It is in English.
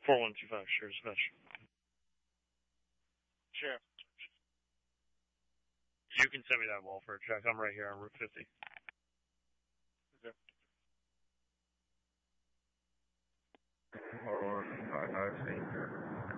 4125, sure, dispatch. Sheriff. You can send me that welfare check. I'm right here on Route 50. Okay. 4125,